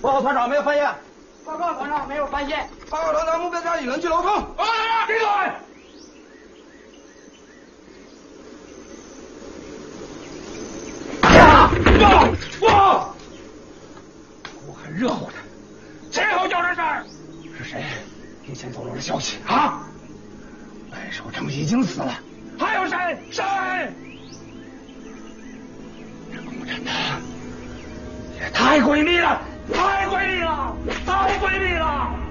报告团长，没有发现。 报告团长，没有发现。 报告团长，目标家里人去楼空。 闭嘴！ 哇！我还热乎呢。 谁吼叫这事儿？ 是谁提前透露了消息啊？白守诚已经死了。 还有谁？谁？ 这共产党也太诡秘了， 太诡秘了！太诡秘了！